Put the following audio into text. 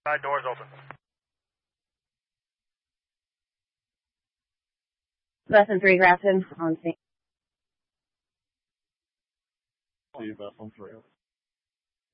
Side doors open. Lesson 3, Grafton on scene. See you, Beth, on 3.